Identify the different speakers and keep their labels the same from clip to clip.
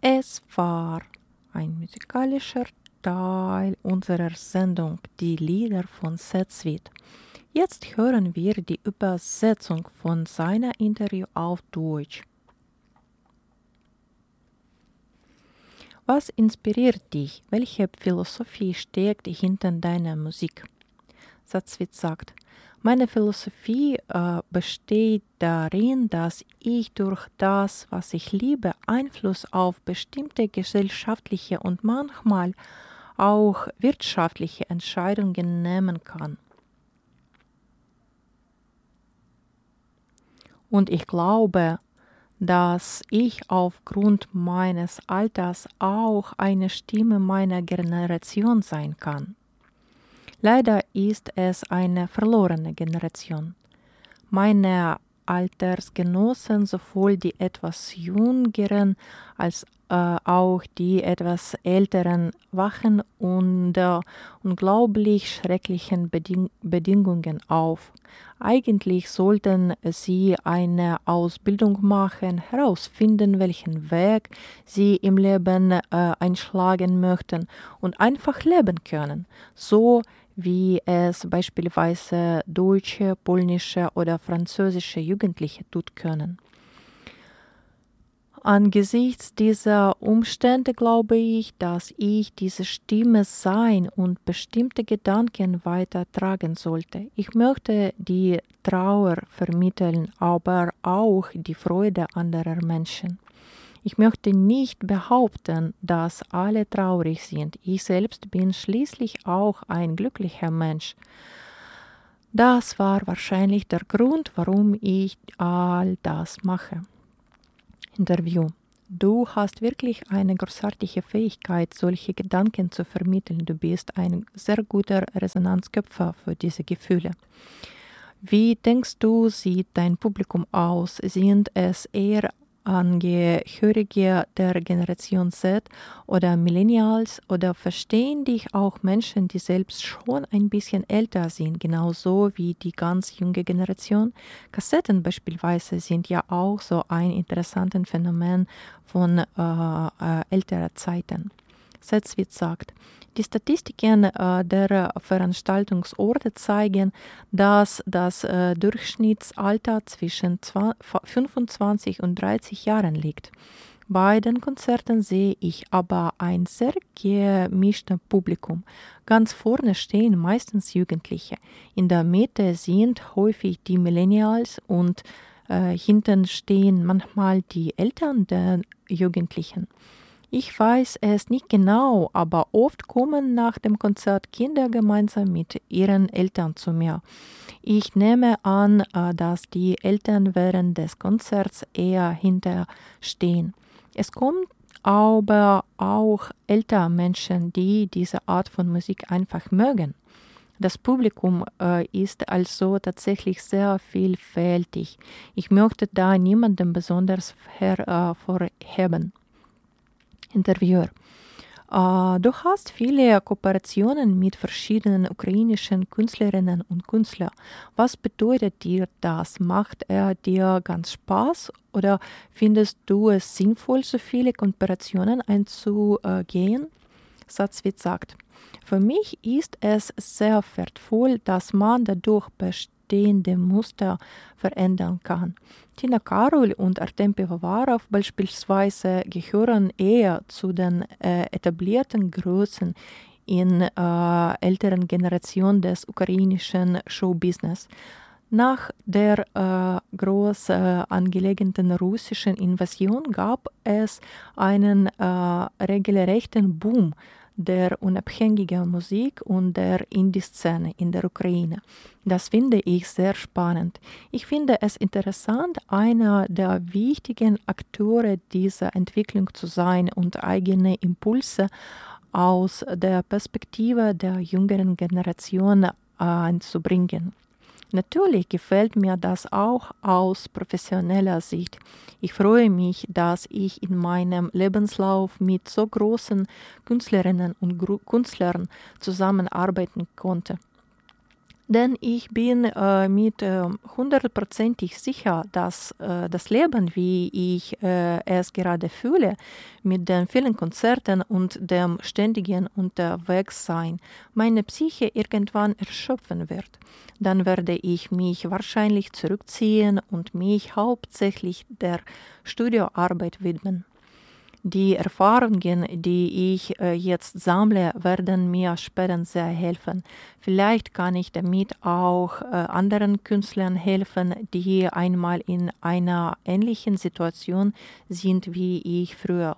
Speaker 1: Es war ein musikalischer Teil unserer Sendung, die Lieder von Seth Sweet. Jetzt hören wir die Übersetzung von seiner Interview auf Deutsch. Was inspiriert dich? Welche Philosophie steckt hinter deiner Musik? Seth Sweet sagt, meine Philosophie besteht darin, dass ich durch das, was ich liebe, Einfluss auf bestimmte gesellschaftliche und manchmal auch wirtschaftliche Entscheidungen nehmen kann. Und ich glaube, dass ich aufgrund meines Alters auch eine Stimme meiner Generation sein kann. Leider ist es eine verlorene Generation. Meine Altersgenossen, sowohl die etwas jüngeren als auch die etwas älteren, wachen unter unglaublich schrecklichen Bedingungen auf. Eigentlich sollten sie eine Ausbildung machen, herausfinden, welchen Weg sie im Leben einschlagen möchten und einfach leben können, so wie es beispielsweise deutsche, polnische oder französische Jugendliche tun können. Angesichts dieser Umstände glaube ich, dass ich diese Stimme sein und bestimmte Gedanken weitertragen sollte. Ich möchte die Trauer vermitteln, aber auch die Freude anderer Menschen. Ich möchte nicht behaupten, dass alle traurig sind. Ich selbst bin schließlich auch ein glücklicher Mensch. Das war wahrscheinlich der Grund, warum ich all das mache. Interview. Du hast wirklich eine großartige Fähigkeit, solche Gedanken zu vermitteln. Du bist ein sehr guter Resonanzköpfer für diese Gefühle. Wie denkst du, sieht dein Publikum aus? Sind es eher Angehörige der Generation Z oder Millennials oder verstehen dich auch Menschen, die selbst schon ein bisschen älter sind, genauso wie die ganz junge Generation? Kassetten beispielsweise sind ja auch so ein interessantes Phänomen von älterer Zeiten. Seth Sweet sagt, die Statistiken der Veranstaltungsorte zeigen, dass das Durchschnittsalter zwischen 25 und 30 Jahren liegt. Bei den Konzerten sehe ich aber ein sehr gemischtes Publikum. Ganz vorne stehen meistens Jugendliche. In der Mitte sind häufig die Millennials und hinten stehen manchmal die Eltern der Jugendlichen. Ich weiß es nicht genau, aber oft kommen nach dem Konzert Kinder gemeinsam mit ihren Eltern zu mir. Ich nehme an, dass die Eltern während des Konzerts eher hinterstehen. Es kommen aber auch ältere Menschen, die diese Art von Musik einfach mögen. Das Publikum ist also tatsächlich sehr vielfältig. Ich möchte da niemanden besonders hervorheben. Interviewer. Du hast viele Kooperationen mit verschiedenen ukrainischen Künstlerinnen und Künstlern. Was bedeutet dir das? Macht dir ganz Spaß oder findest du es sinnvoll, so viele Kooperationen einzugehen? Seth Sweet sagt, für mich ist es sehr wertvoll, dass man dadurch bestehende Muster verändern kann. Tina Karol und Artem Pivovarov beispielsweise gehören eher zu den etablierten Größen in älteren Generationen des ukrainischen Showbusiness. Nach der groß angelegten russischen Invasion gab es einen regelrechten Boom der unabhängigen Musik und der Indie-Szene in der Ukraine. Das finde ich sehr spannend. Ich finde es interessant, einer der wichtigen Akteure dieser Entwicklung zu sein und eigene Impulse aus der Perspektive der jüngeren Generation einzubringen. Natürlich gefällt mir das auch aus professioneller Sicht. Ich freue mich, dass ich in meinem Lebenslauf mit so großen Künstlerinnen und Künstlern zusammenarbeiten konnte. Denn ich bin mit hundertprozentig sicher, dass das Leben, wie ich es gerade fühle, mit den vielen Konzerten und dem ständigen Unterwegssein, meine Psyche irgendwann erschöpfen wird. Dann werde ich mich wahrscheinlich zurückziehen und mich hauptsächlich der Studioarbeit widmen. Die Erfahrungen, die ich jetzt sammle, werden mir später sehr helfen. Vielleicht kann ich damit auch anderen Künstlern helfen, die einmal in einer ähnlichen Situation sind wie ich früher.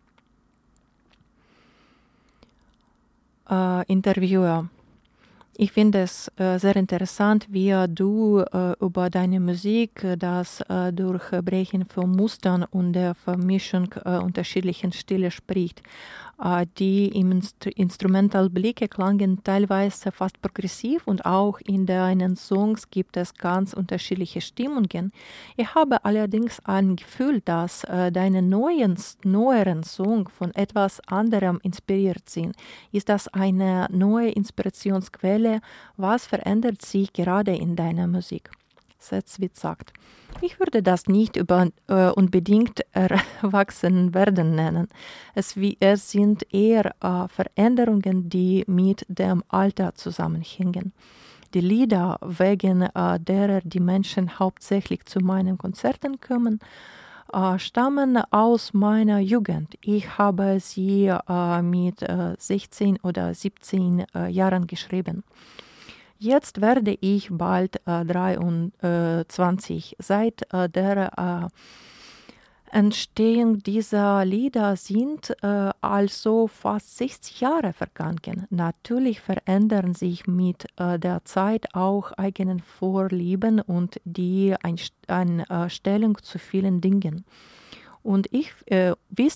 Speaker 1: Interviewer. Ich finde es sehr interessant, wie du über deine Musik, das Durchbrechen von Mustern und der Vermischung unterschiedlichen Stile spricht. Die Instrumentalblicke klangen teilweise fast progressiv und auch in deinen Songs gibt es ganz unterschiedliche Stimmungen. Ich habe allerdings ein Gefühl, dass deine neueren Songs von etwas anderem inspiriert sind. Ist das eine neue Inspirationsquelle? Was verändert sich gerade in deiner Musik? Setzwit sagt, ich würde das nicht unbedingt Erwachsenwerden nennen. Es sind eher Veränderungen, die mit dem Alter zusammenhängen. Die Lieder, wegen derer die Menschen hauptsächlich zu meinen Konzerten kommen, stammen aus meiner Jugend. Ich habe sie mit 16 oder 17 Jahren geschrieben. Jetzt werde ich bald 23. Seit der Entstehung dieser Lieder sind also fast 60 Jahre vergangen. Natürlich verändern sich mit der Zeit auch eigene Vorlieben und die Einstellung zu vielen Dingen. Und der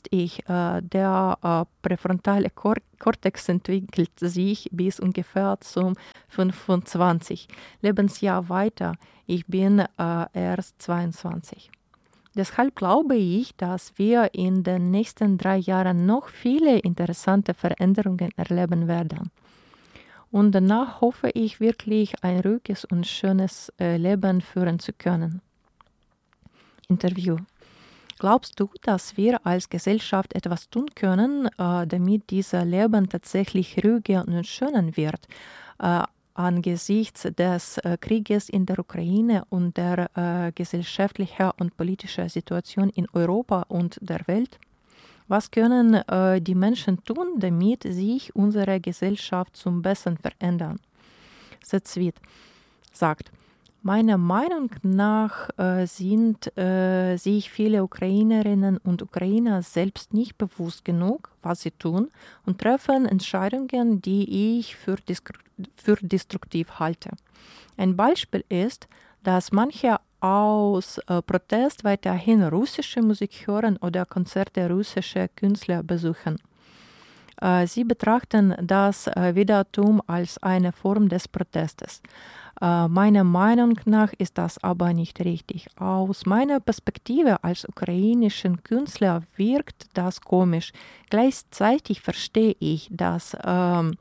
Speaker 1: präfrontale Kortex entwickelt sich bis ungefähr zum 25. Lebensjahr weiter. Ich bin erst 22. Deshalb glaube ich, dass wir in den nächsten 3 Jahren noch viele interessante Veränderungen erleben werden. Und danach hoffe ich wirklich, ein ruhiges und schönes Leben führen zu können. Interview. Glaubst du, dass wir als Gesellschaft etwas tun können, damit dieses Leben tatsächlich ruhiger und schöner wird, angesichts des Krieges in der Ukraine und der gesellschaftlichen und politischen Situation in Europa und der Welt? Was können die Menschen tun, damit sich unsere Gesellschaft zum Besseren verändert? Setzwit sagt, meiner Meinung nach sind sich viele Ukrainerinnen und Ukrainer selbst nicht bewusst genug, was sie tun, und treffen Entscheidungen, die ich für destruktiv halte. Ein Beispiel ist, dass manche aus Protest weiterhin russische Musik hören oder Konzerte russischer Künstler besuchen. Sie betrachten das Widertum als eine Form des Protestes. Meiner Meinung nach ist das aber nicht richtig. Aus meiner Perspektive als ukrainischen Künstler wirkt das komisch. Gleichzeitig verstehe ich, dass ein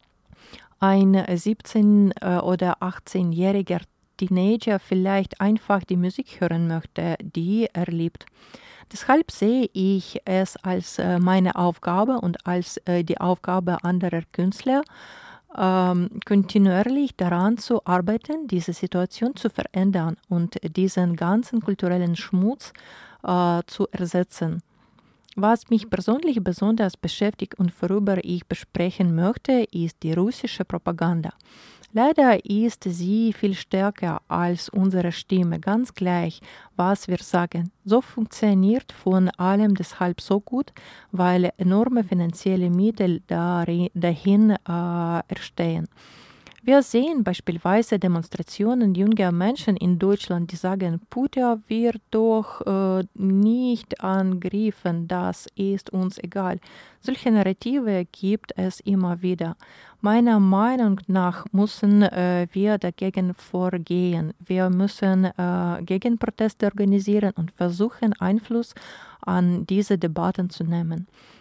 Speaker 1: 17- oder 18-jähriger Teenager vielleicht einfach die Musik hören möchte, die er liebt. Deshalb sehe ich es als meine Aufgabe und als die Aufgabe anderer Künstler, kontinuierlich daran zu arbeiten, diese Situation zu verändern und diesen ganzen kulturellen Schmutz zu ersetzen. Was mich persönlich besonders beschäftigt und worüber ich besprechen möchte, ist die russische Propaganda. Leider ist sie viel stärker als unsere Stimme, ganz gleich, was wir sagen. So funktioniert von allem deshalb so gut, weil enorme finanzielle Mittel dahin erstehen. Wir sehen beispielsweise Demonstrationen junger Menschen in Deutschland, die sagen, Putin wird doch nicht angegriffen, das ist uns egal. Solche Narrative gibt es immer wieder. Meiner Meinung nach müssen wir dagegen vorgehen. Wir müssen Gegenproteste organisieren und versuchen, Einfluss an diese Debatten zu nehmen.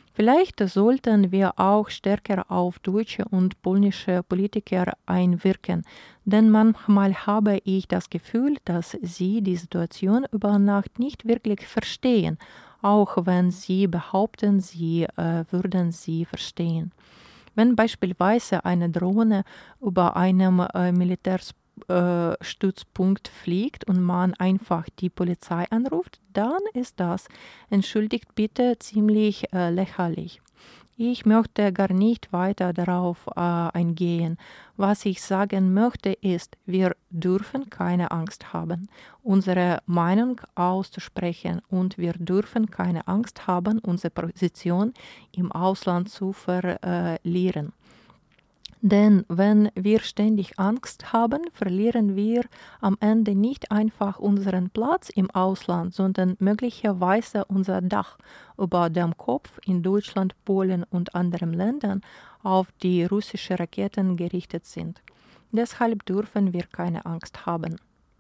Speaker 1: Vielleicht sollten wir auch stärker auf deutsche und polnische Politiker einwirken, denn manchmal habe ich das Gefühl, dass sie die Situation über Nacht nicht wirklich verstehen, auch wenn sie behaupten, sie würden sie verstehen. Wenn beispielsweise eine Drohne über einem Militärstützpunkt fliegt und man einfach die Polizei anruft, dann ist das, entschuldigt bitte, ziemlich lächerlich. Ich möchte gar nicht weiter darauf eingehen. Was ich sagen möchte ist, wir dürfen keine Angst haben, unsere Meinung auszusprechen und wir dürfen keine Angst haben, unsere Position im Ausland zu verlieren. Denn wenn wir ständig Angst haben, verlieren wir am Ende nicht einfach unseren Platz im Ausland, sondern möglicherweise unser Dach über dem Kopf in Deutschland, Polen und anderen Ländern, auf die russische Raketen gerichtet sind. Deshalb dürfen wir keine Angst haben.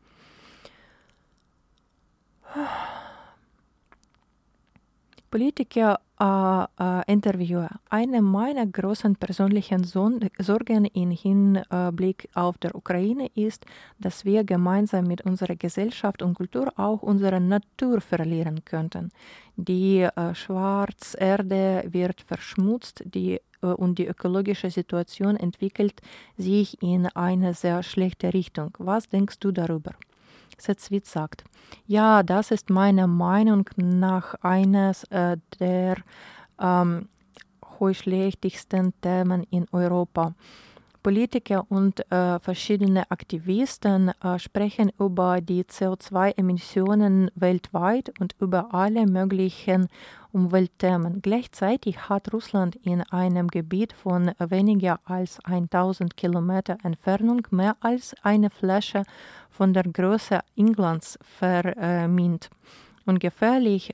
Speaker 1: Politiker Interviewer. Eine meiner großen persönlichen Sorgen im Hinblick auf der Ukraine ist, dass wir gemeinsam mit unserer Gesellschaft und Kultur auch unsere Natur verlieren könnten. Die Schwarzerde wird verschmutzt, und die ökologische Situation entwickelt sich in eine sehr schlechte Richtung. Was denkst du darüber? Setzwitz sagt, ja, das ist meiner Meinung nach eines der schlechtesten Themen in Europa. Politiker und verschiedene Aktivisten sprechen über die CO2-Emissionen weltweit und über alle möglichen Umweltthemen. Gleichzeitig hat Russland in einem Gebiet von weniger als 1000 Kilometer Entfernung mehr als eine Fläche von der Größe Englands vermint. Ungefährlich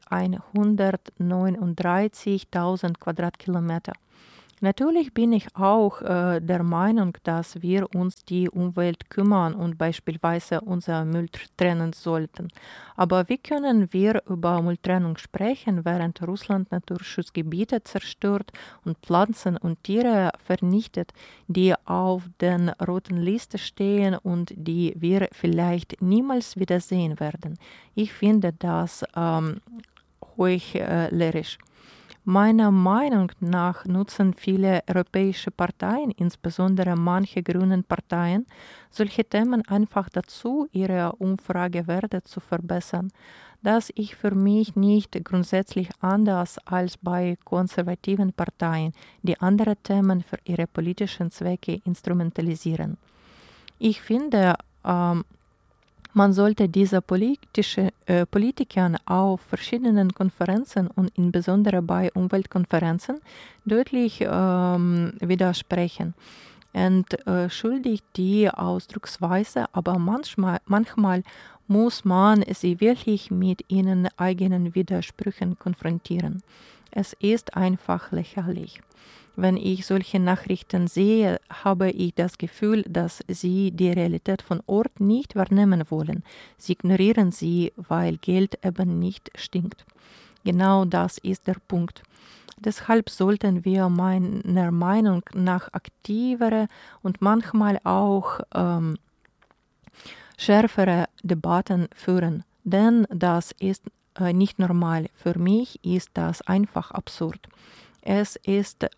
Speaker 1: 139.000 Quadratkilometer. Natürlich bin ich auch der Meinung, dass wir uns die Umwelt kümmern und beispielsweise unser Müll trennen sollten. Aber wie können wir über Mülltrennung sprechen, während Russland Naturschutzgebiete zerstört und Pflanzen und Tiere vernichtet, die auf den roten Liste stehen und die wir vielleicht niemals wiedersehen werden? Ich finde das heuchlerisch. Meiner Meinung nach nutzen viele europäische Parteien, insbesondere manche grünen Parteien, solche Themen einfach dazu, ihre Umfragewerte zu verbessern. Das ist für mich nicht grundsätzlich anders als bei konservativen Parteien, die andere Themen für ihre politischen Zwecke instrumentalisieren. Ich finde, man sollte diese Politikern auf verschiedenen Konferenzen und insbesondere bei Umweltkonferenzen deutlich widersprechen. Entschuldigt die Ausdrucksweise, aber manchmal muss man sie wirklich mit ihren eigenen Widersprüchen konfrontieren. Es ist einfach lächerlich. Wenn ich solche Nachrichten sehe, habe ich das Gefühl, dass sie die Realität von Ort nicht wahrnehmen wollen. Sie ignorieren sie, weil Geld eben nicht stinkt. Genau das ist der Punkt. Deshalb sollten wir meiner Meinung nach aktivere und manchmal auch schärfere Debatten führen. Denn das ist nicht normal. Für mich ist das einfach absurd. Es ist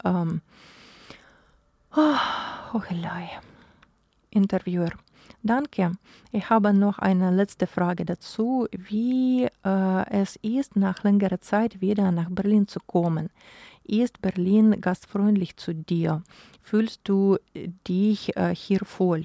Speaker 1: Hochelei. Interviewer. Danke. Ich habe noch eine letzte Frage dazu, wie es ist, nach längerer Zeit wieder nach Berlin zu kommen. Ist Berlin gastfreundlich zu dir? Fühlst du dich hier wohl?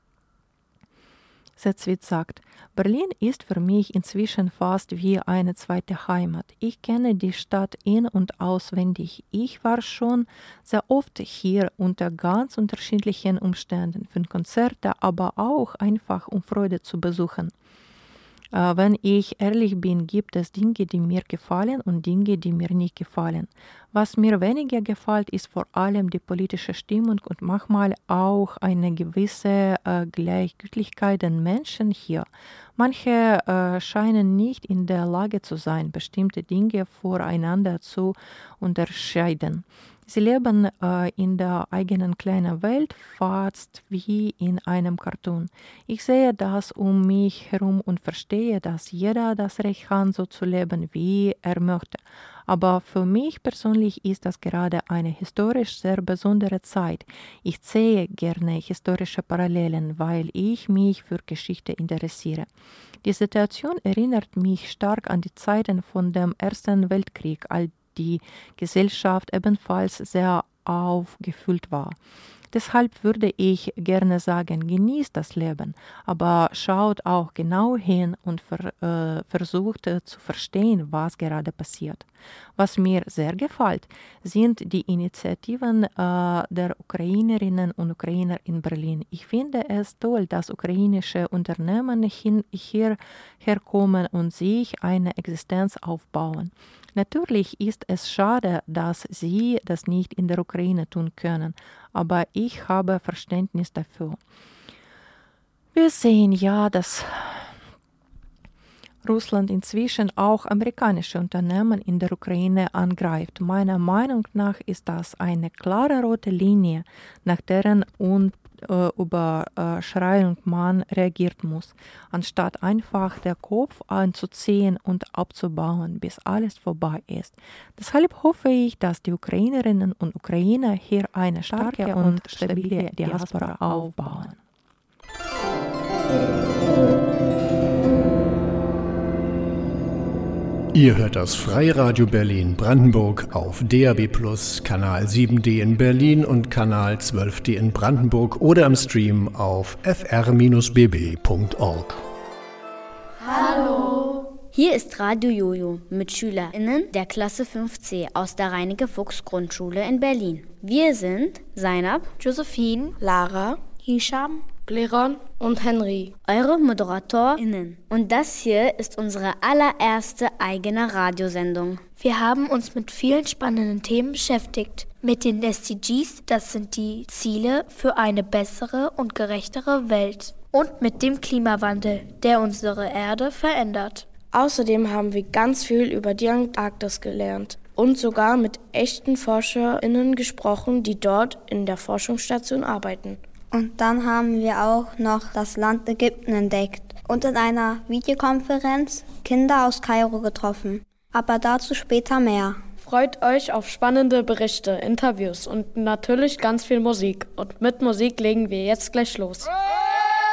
Speaker 1: Setzwitz sagt, Berlin ist für mich inzwischen fast wie eine zweite Heimat. Ich kenne die Stadt in- und auswendig. Ich war schon sehr oft hier unter ganz unterschiedlichen Umständen, für Konzerte, aber auch einfach um Freude zu besuchen. Wenn ich ehrlich bin, gibt es Dinge, die mir gefallen und Dinge, die mir nicht gefallen. Was mir weniger gefällt, ist vor allem die politische Stimmung und manchmal auch eine gewisse Gleichgültigkeit den Menschen hier. Manche scheinen nicht in der Lage zu sein, bestimmte Dinge voreinander zu unterscheiden. Sie leben in der eigenen kleinen Welt, fast wie in einem Cartoon. Ich sehe das um mich herum und verstehe, dass jeder das Recht hat, so zu leben, wie er möchte. Aber für mich persönlich ist das gerade eine historisch sehr besondere Zeit. Ich sehe gerne historische Parallelen, weil ich mich für Geschichte interessiere. Die Situation erinnert mich stark an die Zeiten von dem Ersten Weltkrieg, als die Gesellschaft ebenfalls sehr aufgefüllt war. Deshalb würde ich gerne sagen, genießt das Leben, aber schaut auch genau hin und versucht zu verstehen, was gerade passiert. Was mir sehr gefällt, sind die Initiativen der Ukrainerinnen und Ukrainer in Berlin. Ich finde es toll, dass ukrainische Unternehmen hierher kommen und sich eine Existenz aufbauen. Natürlich ist es schade, dass sie das nicht in der Ukraine tun können, aber ich habe Verständnis dafür. Wir sehen ja, dass Russland inzwischen auch amerikanische Unternehmen in der Ukraine angreift. Meiner Meinung nach ist das eine klare rote Linie, nach deren Überschreitung man reagieren muss, anstatt einfach den Kopf anzuziehen und abzubauen, bis alles vorbei ist. Deshalb hoffe ich, dass die Ukrainerinnen und Ukrainer hier eine starke und stabile Diaspora aufbauen.
Speaker 2: Ihr hört das Freiradio Berlin Brandenburg auf DAB+, Kanal 7D in Berlin und Kanal 12D in Brandenburg oder im Stream auf fr-bb.org.
Speaker 3: Hallo! Hier ist Radio Jojo mit SchülerInnen der Klasse 5C aus der Reineke-Fuchs-Grundschule in Berlin. Wir sind Zainab,
Speaker 4: Josephine, Lara, Hisham, Gleron und Henry,
Speaker 3: eure ModeratorInnen. Und das hier ist unsere allererste eigene Radiosendung.
Speaker 4: Wir haben uns mit vielen spannenden Themen beschäftigt. Mit den SDGs, das sind die Ziele für eine bessere und gerechtere Welt. Und mit dem Klimawandel, der unsere Erde verändert.
Speaker 5: Außerdem haben wir ganz viel über die Antarktis gelernt und sogar mit echten ForscherInnen gesprochen, die dort in der Forschungsstation arbeiten.
Speaker 6: Und dann haben wir auch noch das Land Ägypten entdeckt und in einer Videokonferenz Kinder aus Kairo getroffen. Aber dazu später mehr.
Speaker 7: Freut euch auf spannende Berichte, Interviews und natürlich ganz viel Musik. Und mit Musik legen wir jetzt gleich los.